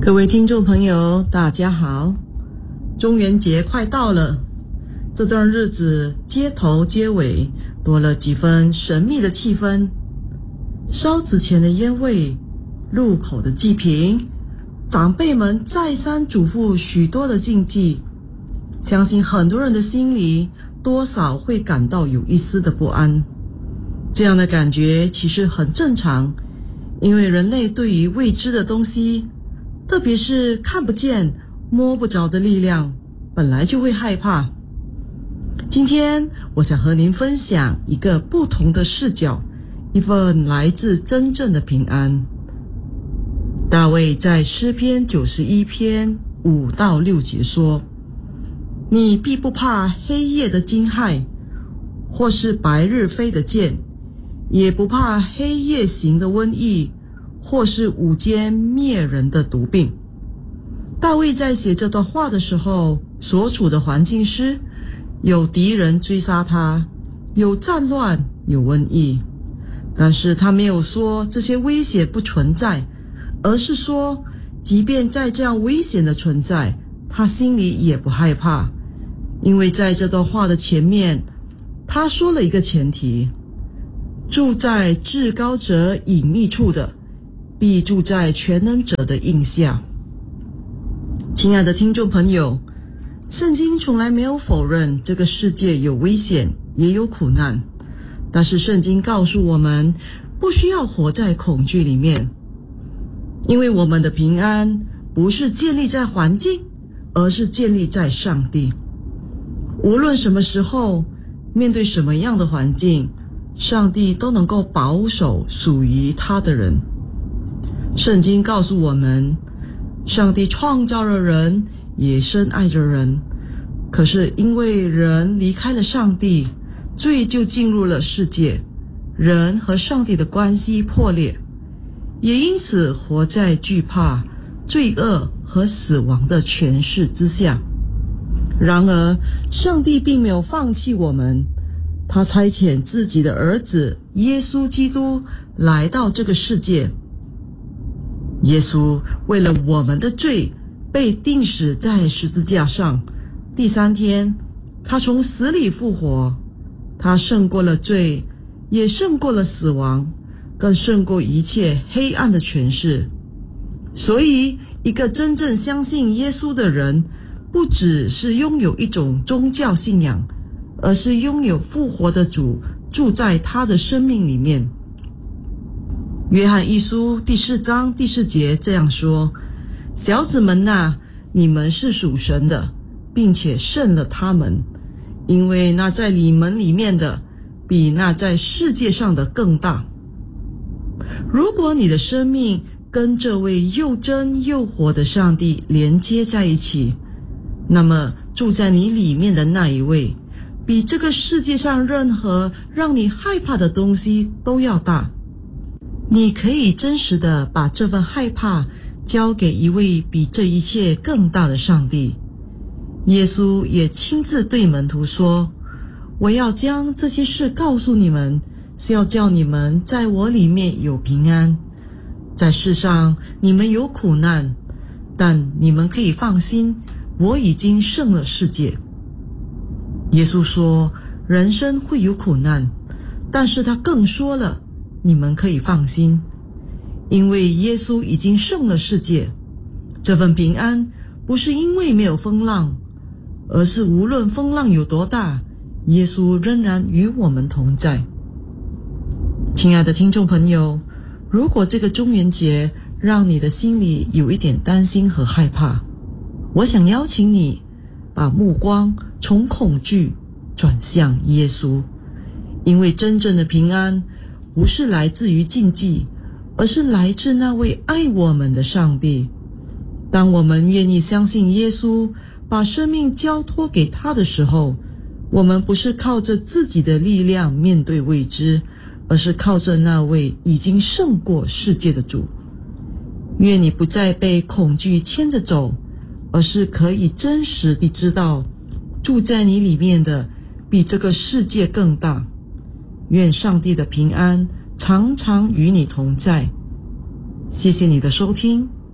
各位听众朋友大家好，中元节快到了，这段日子街头街尾多了几分神秘的气氛，烧纸钱的烟味，入口的祭品，长辈们再三嘱咐许多的禁忌，相信很多人的心里多少会感到有一丝的不安。这样的感觉其实很正常，因为人类对于未知的东西，特别是看不见摸不着的力量，本来就会害怕。今天我想和您分享一个不同的视角，一份来自真正的平安。大卫在诗篇91篇5到6节说，你必不怕黑夜的惊骇，或是白日飞的箭，也不怕黑夜行的瘟疫，或是午间灭人的毒病。大卫在写这段话的时候，所处的环境是有敌人追杀他，有战乱，有瘟疫，但是他没有说这些危险不存在，而是说即便在这样危险的存在，他心里也不害怕。因为在这段话的前面，他说了一个前提，住在至高者隐秘处的，必住在全能者的荫下。亲爱的听众朋友，圣经从来没有否认这个世界有危险，也有苦难，但是圣经告诉我们，不需要活在恐惧里面，因为我们的平安不是建立在环境，而是建立在上帝。无论什么时候，面对什么样的环境，上帝都能够保守属于他的人。圣经告诉我们，上帝创造了人，也深爱着人，可是因为人离开了上帝，罪就进入了世界，人和上帝的关系破裂，也因此活在惧怕、罪恶和死亡的权势之下。然而上帝并没有放弃我们，他差遣自己的儿子耶稣基督来到这个世界。耶稣为了我们的罪被钉死在十字架上，第三天他从死里复活，他胜过了罪，也胜过了死亡，更胜过一切黑暗的权势。所以一个真正相信耶稣的人，不只是拥有一种宗教信仰，而是拥有复活的主住在他的生命里面。约翰一书第4章第4节这样说，小子们啊，你们是属神的，并且胜了他们，因为那在你们里面的比那在世界上的更大。如果你的生命跟这位又真又活的上帝连接在一起，那么住在你里面的那一位，比这个世界上任何让你害怕的东西都要大。你可以真实的把这份害怕交给一位比这一切更大的上帝。耶稣也亲自对门徒说，我要将这些事告诉你们，是要叫你们在我里面有平安。在世上你们有苦难，但你们可以放心，我已经胜了世界。耶稣说，人生会有苦难，但是他更说了，你们可以放心，因为耶稣已经胜了世界。这份平安不是因为没有风浪，而是无论风浪有多大，耶稣仍然与我们同在。亲爱的听众朋友，如果这个中元节让你的心里有一点担心和害怕，我想邀请你把目光从恐惧转向耶稣，因为真正的平安不是来自于禁忌，而是来自那位爱我们的上帝。当我们愿意相信耶稣，把生命交托给他的时候，我们不是靠着自己的力量面对未知，而是靠着那位已经胜过世界的主。愿你不再被恐惧牵着走，而是可以真实地知道，住在你里面的比这个世界更大。愿上帝的平安常常与你同在。谢谢你的收听，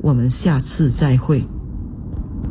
我们下次再会。